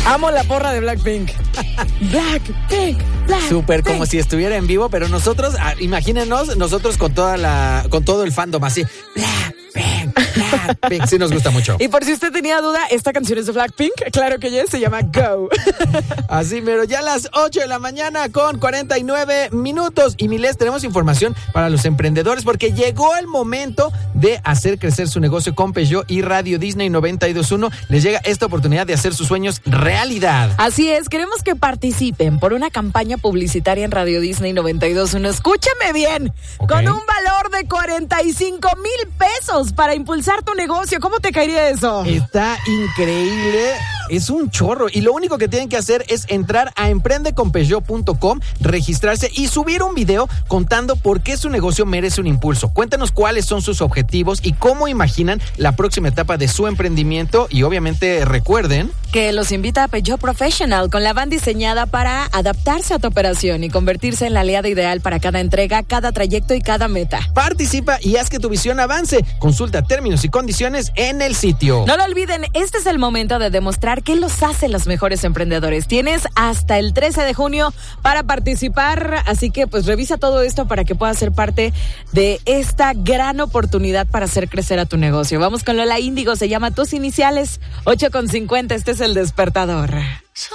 Amo la porra de Blackpink. Blackpink. Súper como si estuviera en vivo, pero nosotros, imagínenos, nosotros con todo el fandom así. Blackpink. Sí nos gusta mucho. Y por si usted tenía duda, esta canción es de Blackpink. Claro que yes, se llama Go. Así, pero ya a las 8 de la mañana con 49 minutos. Y Miles, tenemos información para los emprendedores porque llegó el momento de hacer crecer su negocio con Peugeot y Radio Disney 92.1. Les llega esta oportunidad de hacer sus sueños realidad. Así es, queremos que participen por una campaña publicitaria en Radio Disney 92.1. Escúchame bien, con un valor de 45,000 pesos para impulsar tu negocio. ¿Cómo te caería eso? Está increíble. Es un chorro y lo único que tienen que hacer es entrar a emprendeconpeugeot.com, registrarse y subir un video contando por qué su negocio merece un impulso. Cuéntanos cuáles son sus objetivos y cómo imaginan la próxima etapa de su emprendimiento y obviamente recuerden que los invita a Peugeot Professional con la van diseñada para adaptarse a tu operación y convertirse en la aliada ideal para cada entrega, cada trayecto y cada meta. Participa y haz que tu visión avance. Consulta términos y condiciones en el sitio. No lo olviden, este es el momento de demostrar qué los hace los mejores emprendedores. Tienes hasta el 13 de junio para participar, así que pues revisa todo esto para que puedas ser parte de esta gran oportunidad para hacer crecer a tu negocio. Vamos con Lola Índigo, se llama Tus Iniciales, 8:50, este es El Despertador.